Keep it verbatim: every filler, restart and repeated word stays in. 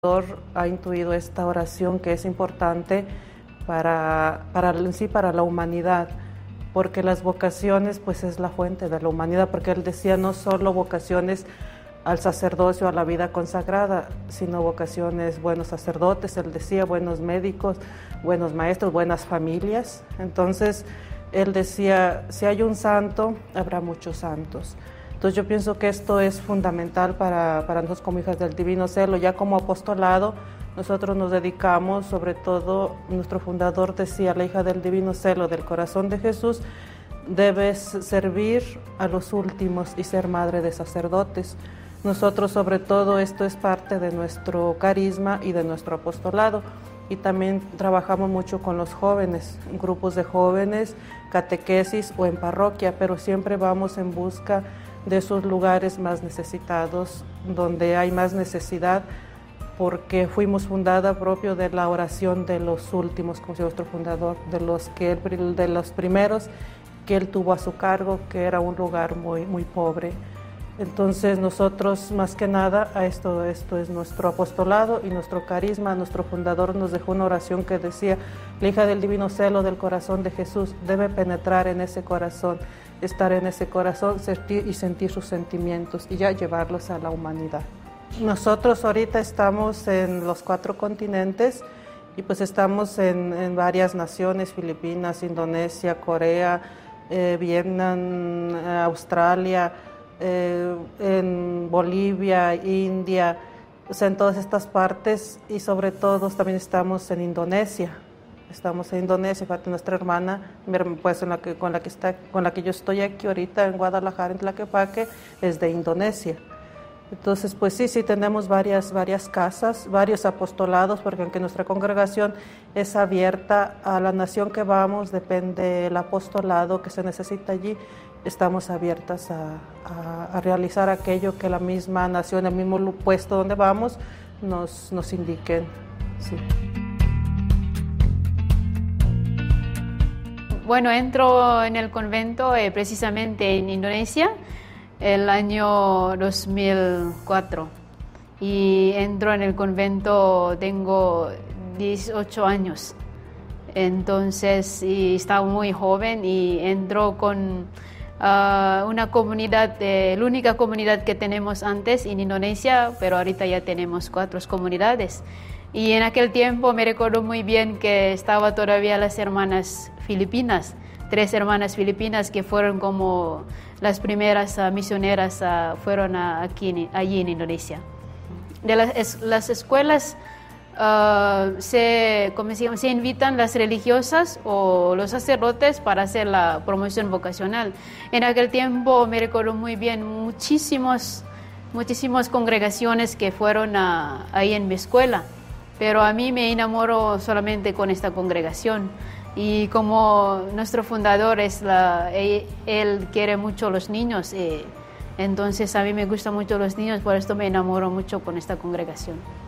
ha intuido esta oración que es importante para, para, en sí, para la humanidad, porque las vocaciones pues es la fuente de la humanidad, porque él decía no solo vocaciones al sacerdocio, a la vida consagrada, sino vocaciones, buenos sacerdotes, él decía, buenos médicos, buenos maestros, buenas familias. Entonces, él decía, si hay un santo, habrá muchos santos. Entonces yo pienso que esto es fundamental para, para nosotros como hijas del Divino Celo. Ya como apostolado, nosotros nos dedicamos, sobre todo, nuestro fundador decía, la hija del Divino Celo, del corazón de Jesús, debes servir a los últimos y ser madre de sacerdotes. Nosotros, sobre todo, esto es parte de nuestro carisma y de nuestro apostolado. Y también trabajamos mucho con los jóvenes, grupos de jóvenes, catequesis o en parroquia, pero siempre vamos en busca de esos lugares más necesitados, donde hay más necesidad, porque fuimos fundada propio de la oración de los últimos, como decía nuestro fundador, de los, que él, de los primeros que él tuvo a su cargo, que era un lugar muy, muy pobre. Entonces nosotros más que nada a esto, esto es nuestro apostolado y nuestro carisma. Nuestro fundador nos dejó una oración que decía, la hija del Divino Celo del corazón de Jesús debe penetrar en ese corazón, estar en ese corazón, sentir y sentir sus sentimientos y ya llevarlos a la humanidad. Nosotros ahorita estamos en los cuatro continentes y pues estamos en, en varias naciones, Filipinas, Indonesia, Corea, eh, Vietnam, eh, Australia, Eh, en Bolivia, India, o sea, en todas estas partes, y sobre todo también estamos en Indonesia. Estamos en Indonesia, nuestra hermana, pues, en la que, con, la que está, con la que yo estoy aquí ahorita en Guadalajara, en Tlaquepaque, es de Indonesia. Entonces, pues sí, sí tenemos varias, varias casas, varios apostolados, porque aunque nuestra congregación es abierta a la nación que vamos, depende del apostolado que se necesita allí, estamos abiertas a, a, a realizar aquello que la misma nación, el mismo puesto donde vamos, nos, nos indiquen. Sí. Bueno, entro en el convento eh, precisamente en Indonesia el año dos mil cuatro y entro en el convento, tengo dieciocho años, entonces y estaba muy joven y entro con uh, una comunidad, eh, la única comunidad que tenemos antes en Indonesia, pero ahorita ya tenemos cuatro comunidades. Y en aquel tiempo me recuerdo muy bien que estaba todavía las hermanas filipinas, tres hermanas filipinas que fueron como las primeras uh, misioneras, uh, fueron uh, aquí, allí en Indonesia. De las, es, las escuelas uh, se, ¿cómo se llama? Se invitan las religiosas o los sacerdotes para hacer la promoción vocacional. En aquel tiempo me recuerdo muy bien muchísimos, muchísimas congregaciones que fueron uh, ahí en mi escuela, pero a mí me enamoró solamente con esta congregación. Y como nuestro fundador, es la, él, él quiere mucho a los niños, eh, entonces a mí me gustan mucho los niños, por esto me enamoro mucho con esta congregación.